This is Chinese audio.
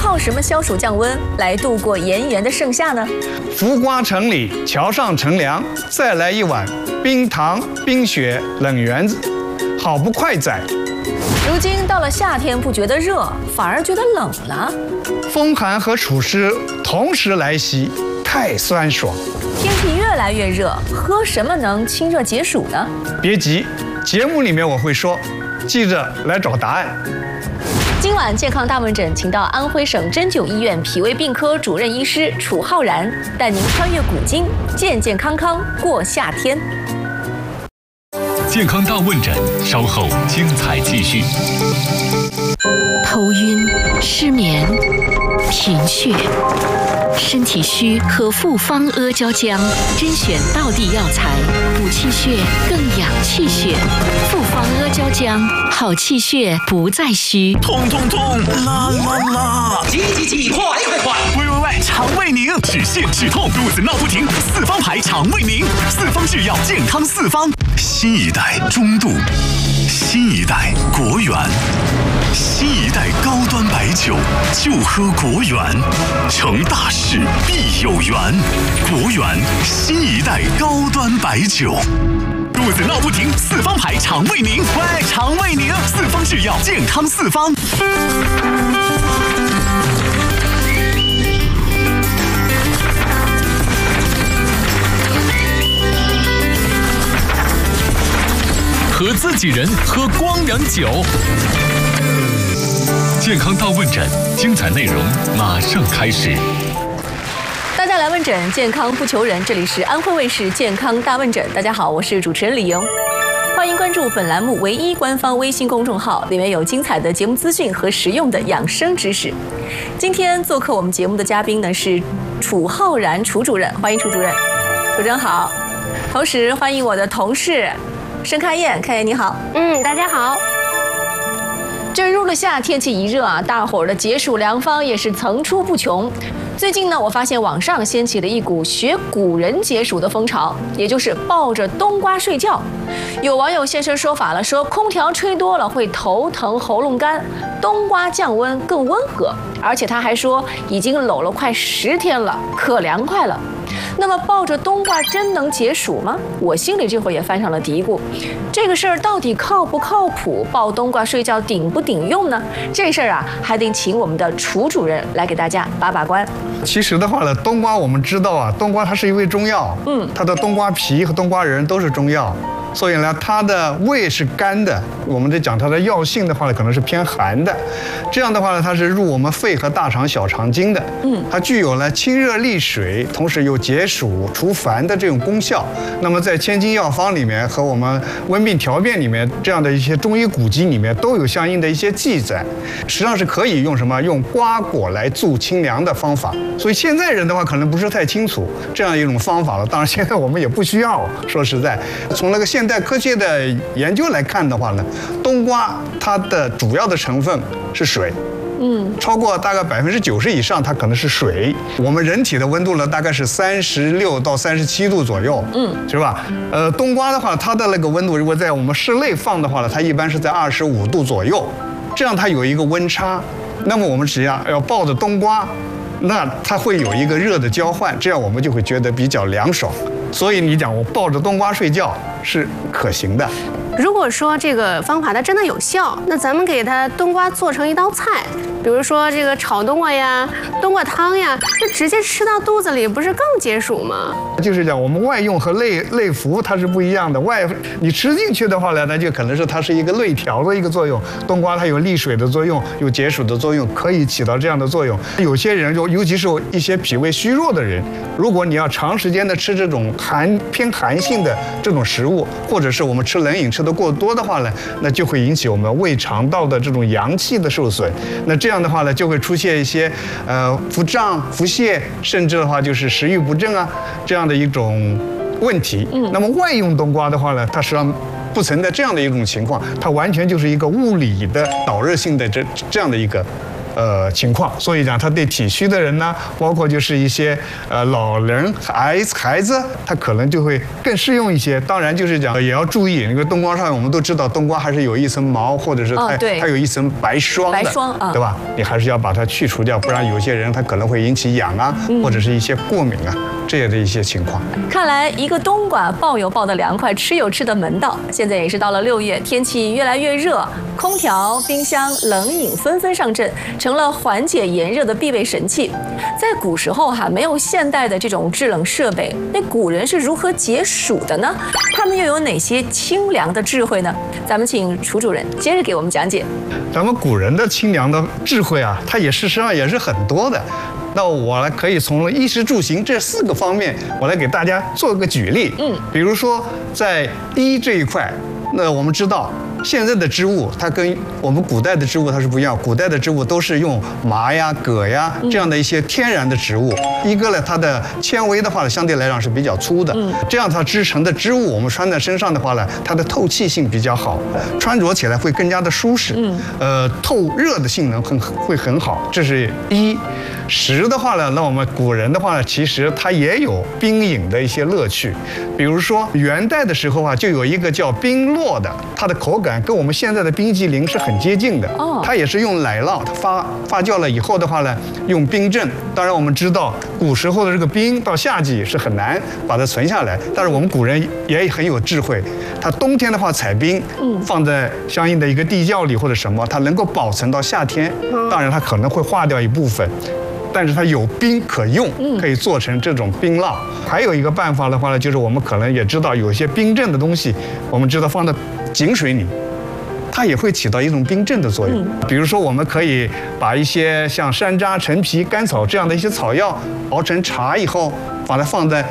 靠什么消暑降温来度过炎炎的盛夏呢？ 浮瓜城里桥上乘凉，再来一碗冰糖冰雪冷圆子，好不快哉！ 如今到了夏天，不觉得热，反而觉得冷了。 风寒和暑湿同时来袭，太酸爽。 天气越来越热，喝什么能清热解暑呢？ 别急，节目里面我会说，记着来找答案。 今晚健康大问诊，请到安徽省针灸医院脾胃病科主任医师楚浩然，带您穿越古今，健健康康过夏天。 健康大问诊，稍后精彩继续。 头晕、失眠、贫血、身体虚，喝复方阿胶浆，甄选道地药材，补气血，更养气血。复方阿胶浆，好气血不再虚。 痛痛痛，啦啦啦！ 急，快！ 喂，肠胃宁，止泻止痛，肚子闹不停，四方牌肠胃宁，四方制药，健康四方。新一代中度，新一代国元，新一代高端白酒，就喝国元，成大事必有缘。国元新一代高端白酒。肚子闹不停，四方牌肠胃宁，喂，肠胃宁，四方制药，健康四方。 和自己人喝光阳酒。健康大问诊，精彩内容马上开始。 大家来问诊，健康不求人，这里是安徽卫视健康大问诊。大家好，我是主持人李莹，欢迎关注本栏目唯一官方微信公众号，里面有精彩的节目资讯和实用的养生知识。今天做客我们节目的嘉宾呢是楚浩然楚主任，欢迎楚主任。楚主任好，同时欢迎我的同事申开燕，开燕你好。 大家好。 这入了夏，天气一热啊，大伙儿的解暑良方也是层出不穷。最近呢，我发现网上掀起了一股学古人解暑的风潮，也就是抱着冬瓜睡觉。有网友现身说法了，说空调吹多了会头疼、喉咙干，冬瓜降温更温和，而且他还说已经搂了快10天了，可凉快了。那么抱着冬瓜真能解暑吗？我心里这会儿也犯上了嘀咕，这个事儿到底靠不靠谱？抱冬瓜睡觉顶不顶用呢？这事儿啊，还得请我们的楚主任来给大家把把关。 其实的话呢，冬瓜我们知道啊，冬瓜它是一味中药，它的冬瓜皮和冬瓜仁都是中药。所以呢，它的味是甘的，我们在讲它的药性的话呢，可能是偏寒的。这样的话呢，它是入我们肺和大肠、小肠经的。它具有了清热利水，同时有解暑除烦的这种功效。那么在千金药方里面和我们温病调变里面这样的一些中医古籍里面都有相应的一些记载，实际上是可以用什么？用瓜果来助清凉的方法。所以现在人的话可能不是太清楚这样一种方法了。当然现在我们也不需要，说实在，从那个现代科学的研究来看的话呢，冬瓜它的主要的成分是水，超过大概90%以上，它可能是水。我们人体的温度呢，大概是36到37度左右，是吧？冬瓜的话，它的那个温度如果在我们室内放的话呢，它一般是在25度左右，这样它有一个温差。那么我们只要抱着冬瓜，那它会有一个热的交换，这样我们就会觉得比较凉爽。所以你讲我抱着冬瓜睡觉是可行的。 如果说这个方法它真的有效，那咱们给它冬瓜做成一道菜，比如说这个炒冬瓜呀、冬瓜汤呀，这直接吃到肚子里，不是更解暑吗？ 就是讲我们外用和内服它是不一样的。你吃进去的话呢，那就可能是它是一个内调的一个作用。冬瓜它有利水的作用，有解暑的作用，可以起到这样的作用。有些人尤其是一些脾胃虚弱的人，如果你要长时间的吃这种偏寒性的这种食物，或者是我们吃冷饮吃的过多的话呢，那就会引起我们胃肠道的这种阳气的受损。那这样的话呢，就会出现一些腹胀、腹泻，甚至的话就是食欲不振啊这样的一种问题。那么外用冬瓜的话呢，它实际上不存在这样的一种情况，它完全就是一个物理的导热性的这样的一个情况，所以讲他对体虚的人呢，包括就是一些老人、孩子，他可能就会更适用一些。当然就是讲也要注意，因为冬瓜上我们都知道，冬瓜还是有一层毛，或者是它有一层白霜的，对吧？你还是要把它去除掉，不然有些人他可能会引起痒啊，或者是一些过敏啊这样的一些情况。 看来一个冬瓜抱有抱的凉快，吃有吃的门道。现在也是到了6月，天气越来越热，空调、冰箱、冷饮纷纷上阵，成了缓解炎热的必备神器。在古时候没有现代的这种制冷设备，那古人是如何解暑的呢？他们又有哪些清凉的智慧呢？咱们请楚主任接着给我们讲解。 咱们古人的清凉的智慧啊，它也事实上也是很多的。那我来可以从衣食住行这4个方面，我来给大家做个举例。比如说在衣这一块，那我们知道现在的织物，它跟我们古代的织物它是不一样。古代的织物都是用麻呀、葛呀这样的一些天然的植物。一个呢，它的纤维的话呢，相对来讲是比较粗的。这样它织成的织物，我们穿在身上的话呢，它的透气性比较好，穿着起来会更加的舒适。透热的性能会很好。这是衣。食的话呢，那我们古人的话呢，其实它也有冰饮的一些乐趣。比如说元代的时候啊，就有一个叫冰络的，它的口感跟我们现在的冰激凌是很接近的。它也是用奶酪，它发酵了以后的话呢，用冰镇。当然我们知道古时候的这个冰到夏季是很难把它存下来，但是我们古人也很有智慧。它冬天的话采冰，放在相应的一个地窖里或者什么，它能够保存到夏天。当然它可能会化掉一部分，但是它有冰可用，可以做成这种冰酪。还有一个办法的话呢，就是我们可能也知道有些冰镇的东西，我们知道放到井水里，它也会起到一种冰镇的作用。比如说我们可以把一些像山楂、陈皮、甘草这样的一些草药熬成茶以后，把它放在